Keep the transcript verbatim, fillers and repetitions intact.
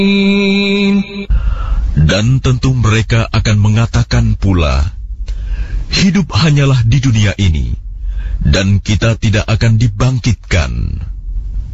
Dan tentu mereka akan mengatakan pula, hidup hanyalah di dunia ini, dan kita tidak akan dibangkitkan.